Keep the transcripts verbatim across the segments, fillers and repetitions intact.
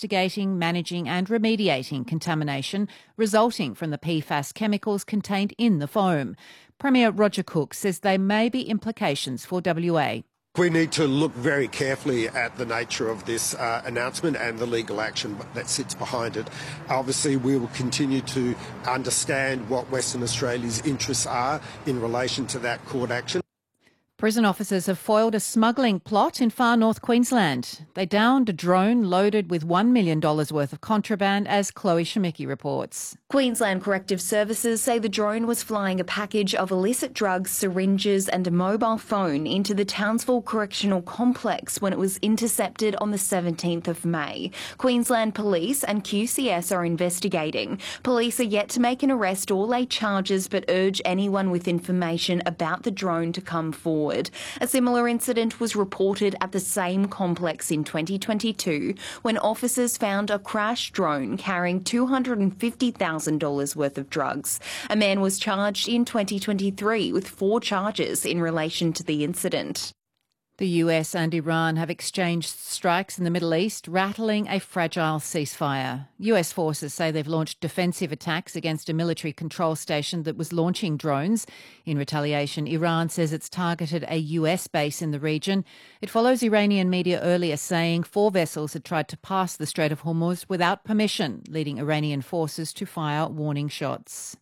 investigating, managing and remediating contamination resulting from the P FAS chemicals contained in the foam. Premier Roger Cook says there may be implications for W A. We need to look very carefully at the nature of this uh, announcement and the legal action that sits behind it. Obviously, we will continue to understand what Western Australia's interests are in relation to that court action. Prison officers have foiled a smuggling plot in far north Queensland. They downed a drone loaded with one million dollars worth of contraband, as Chloe Shemicki reports. Queensland Corrective Services say the drone was flying a package of illicit drugs, syringes and a mobile phone into the Townsville Correctional Complex when it was intercepted on the seventeenth of May. Queensland Police and Q C S are investigating. Police are yet to make an arrest or lay charges, but urge anyone with information about the drone to come forward. A similar incident was reported at the same complex in twenty twenty-two when officers found a crashed drone carrying two hundred fifty thousand dollars worth of drugs. A man was charged in twenty twenty-three with four charges in relation to the incident. The U S and Iran have exchanged strikes in the Middle East, rattling a fragile ceasefire. U S forces say they've launched defensive attacks against a military control station that was launching drones. In retaliation, Iran says it's targeted a U S base in the region. It follows Iranian media earlier saying four vessels had tried to pass the Strait of Hormuz without permission, leading Iranian forces to fire warning shots.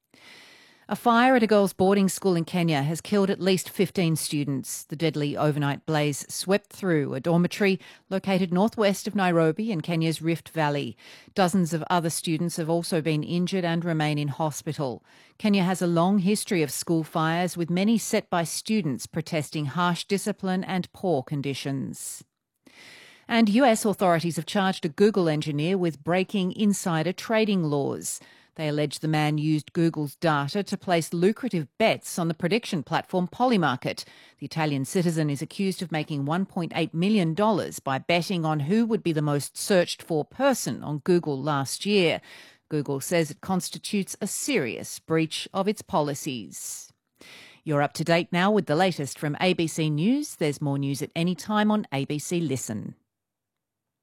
A fire at a girls' boarding school in Kenya has killed at least fifteen students. The deadly overnight blaze swept through a dormitory located northwest of Nairobi in Kenya's Rift Valley. Dozens of other students have also been injured and remain in hospital. Kenya has a long history of school fires, with many set by students protesting harsh discipline and poor conditions. And U S authorities have charged a Google engineer with breaking insider trading laws. They allege the man used Google's data to place lucrative bets on the prediction platform Polymarket. The Italian citizen is accused of making one point eight million dollars by betting on who would be the most searched for person on Google last year. Google says it constitutes a serious breach of its policies. You're up to date now with the latest from A B C News. There's more news at any time on A B C Listen.